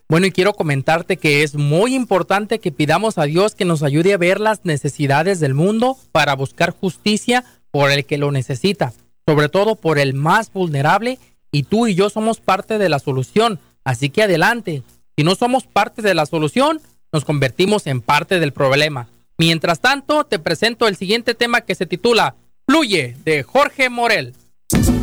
Bueno, y quiero comentarte que es muy importante que pidamos a Dios que nos ayude a ver las necesidades del mundo para buscar justicia por el que lo necesita, sobre todo por el más vulnerable, y tú y yo somos parte de la solución, así que adelante. Si no somos parte de la solución, nos convertimos en parte del problema. Mientras tanto, te presento el siguiente tema que se titula Fluye, de Jorge Morel.